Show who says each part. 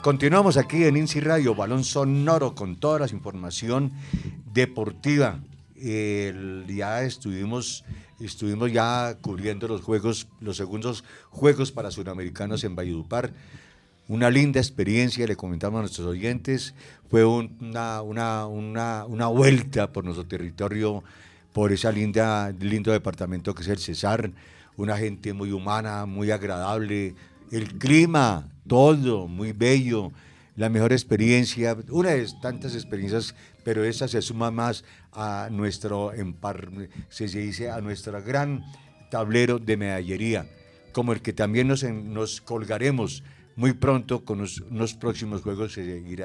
Speaker 1: Continuamos aquí en INSI Radio, Balón Sonoro, con toda la información deportiva. Ya estuvimos ya cubriendo los segundos Juegos para Suramericanos en Valledupar. Una linda experiencia, le comentamos a nuestros oyentes. Fue una vuelta por nuestro territorio, por ese lindo departamento que es el Cesar. Una gente muy humana, muy agradable. El clima, todo muy bello. La mejor experiencia, una de tantas experiencias, pero esa se suma más a se dice, a nuestro gran tablero de medallería, como el que también nos colgaremos muy pronto con unos próximos juegos.